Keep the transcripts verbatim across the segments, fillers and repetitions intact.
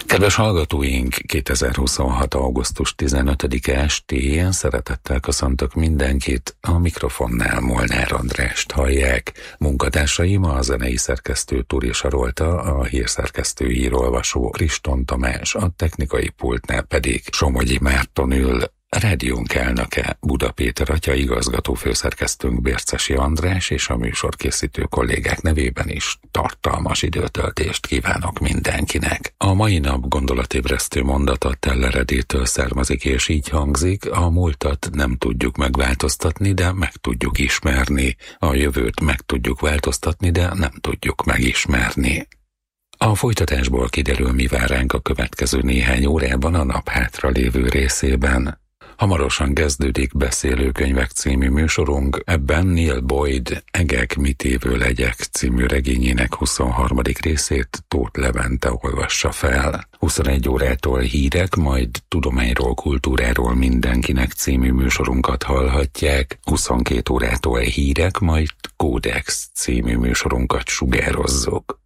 Kedves hallgatóink, kétezer-huszonhat. augusztus tizenötödike estéjén szeretettel köszöntök mindenkit, a mikrofonnál Molnár Andrást hallják. Munkatársaim a zenei szerkesztő Turi Sarolta, a hírszerkesztő írolvasó Kriston Tamás, a technikai pultnál pedig Somogyi Márton ül. Rádiónk elnöke Buda Péter atya, igazgató főszerkesztőnk Bércesi András, és a műsorkészítő kollégák nevében is tartalmas időtöltést kívánok mindenkinek. A mai nap gondolatébresztő mondata Teller-Editől származik, és így hangzik: a múltat nem tudjuk megváltoztatni, de meg tudjuk ismerni. A jövőt meg tudjuk változtatni, de nem tudjuk megismerni. A folytatásból kiderül, mi vár ránk a következő néhány órában a nap hátra lévő részében. Hamarosan kezdődik Beszélőkönyvek című műsorunk, ebben Neil Boyd Egek mit évő legyek című regényének huszonharmadik részét Tóth Levente olvassa fel. huszonegy órától hírek, majd Tudományról, kultúráról mindenkinek című műsorunkat hallhatják, huszonkét órától hírek, majd Kódex című műsorunkat sugározzuk.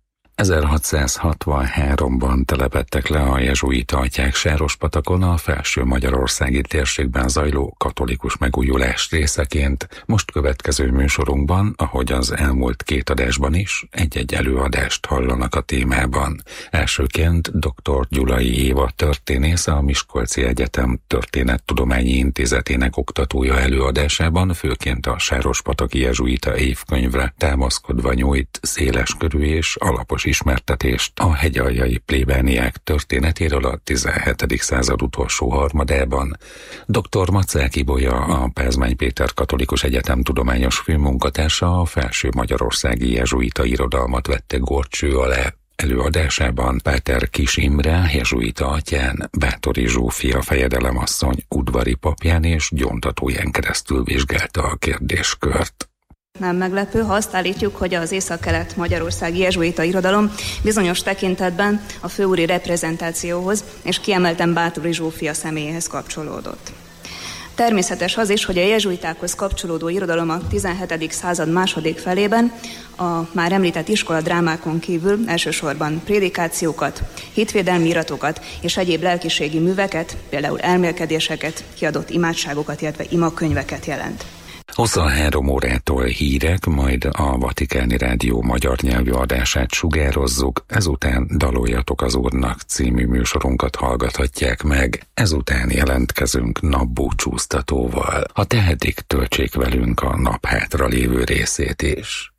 ezerhatszázhatvanháromban telepedtek le a jezsuita atyák Sárospatakon a felső magyarországi térségben zajló katolikus megújulás részeként. Most következő műsorunkban, ahogy az elmúlt két adásban is, egy-egy előadást hallanak a témában. Elsőként dr. Gyulai Éva történész, a Miskolci Egyetem Történettudományi Intézetének oktatója előadásában főként a sárospataki jezsuita évkönyvre támaszkodva nyújt széleskörű és alapos ismertetést a hegyaljai plébániák történetéről a tizenhetedik század utolsó harmadában. dr. Macák Ibolya, a Pázmány Péter Katolikus Egyetem tudományos főmunkatársa a felső magyarországi jezsuita irodalmat vette górcső alá. Előadásában Páter Kis Imre, jezsuita atyán, Báthori Zsófia fejedelemasszony udvari papján és gyóntatóján keresztül vizsgálta a kérdéskört. Nem meglepő, ha azt állítjuk, hogy az észak-kelet magyarországi jezsuita irodalom bizonyos tekintetben a főúri reprezentációhoz és kiemelten Báthori Zsófia személyéhez kapcsolódott. Természetes az is, hogy a jezsuitákhoz kapcsolódó irodalom a tizenhetedik század második felében a már említett iskoladrámákon kívül elsősorban prédikációkat, hitvédelmi iratokat és egyéb lelkiségi műveket, például elmélkedéseket, kiadott imádságokat, illetve imakönyveket jelent. huszonhárom órától hírek, majd a Vatikáni Rádió magyar nyelvű adását sugározzuk, ezután Daloljatok az Úrnak című műsorunkat hallgathatják meg, ezután jelentkezünk napbúcsúztatóval. Ha tehetik, töltsék velünk a nap hátra lévő részét is.